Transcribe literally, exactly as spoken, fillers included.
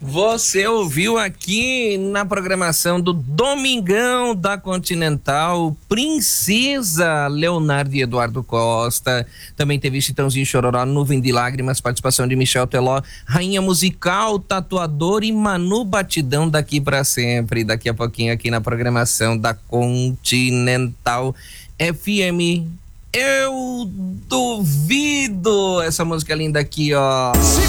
Você ouviu aqui na programação do Domingão da Continental, Princesa, Leonardo e Eduardo Costa. Também teve Chitãozinho Chororó, Nuvem de Lágrimas, participação de Michel Teló, Rainha Musical, Tatuador e Manu Batidão, Daqui Pra Sempre. Daqui a pouquinho aqui na programação da Continental F M. Eu duvido essa música linda aqui, ó.